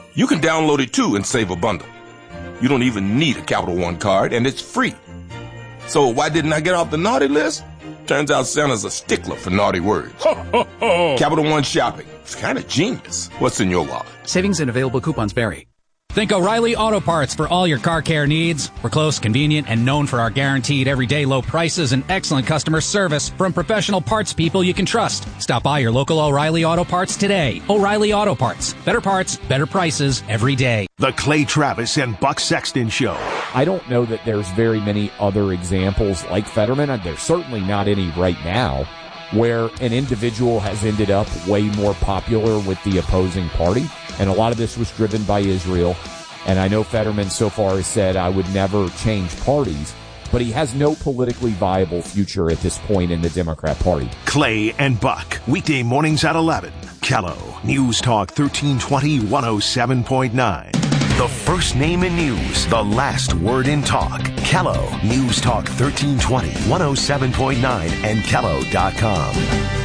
You can download it too and save a bundle. You don't even need a Capital One card, and it's free. So why didn't I get off the naughty list? Turns out Santa's a stickler for naughty words. Capital One shopping. It's kind of genius. What's in your wallet? Savings and available coupons vary. Think O'Reilly Auto Parts for all your car care needs. We're close, convenient, and known for our guaranteed everyday low prices and excellent customer service from professional parts people you can trust. Stop by your local O'Reilly Auto Parts today. O'Reilly Auto Parts. Better parts, better prices every day. The Clay Travis and Buck Sexton Show. I don't know that there's very many other examples like Fetterman, and there's certainly not any right now, where an individual has ended up way more popular with the opposing party. And a lot of this was driven by Israel. And I know Fetterman so far has said, I would never change parties. But he has no politically viable future at this point in the Democrat Party. Clay and Buck, weekday mornings at 11. Kello, News Talk 1320, 107.9. The first name in news, the last word in talk. Kello, News Talk 1320, 107.9, and Kello.com.